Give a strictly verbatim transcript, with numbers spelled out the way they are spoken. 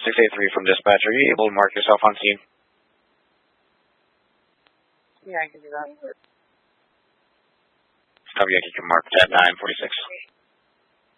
six eight three from dispatch. Are you able to mark yourself on scene? Yeah, I can do that. Stop Yankee can mark at nine forty-six.